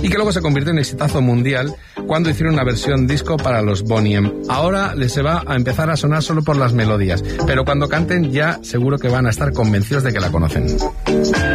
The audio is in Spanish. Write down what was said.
y que luego se convirtió en exitazo mundial cuando hicieron una versión disco para los Boney M. Ahora les se va a empezar a sonar solo por las melodías, pero cuando canten ya seguro que van a estar convencidos de que la conocen.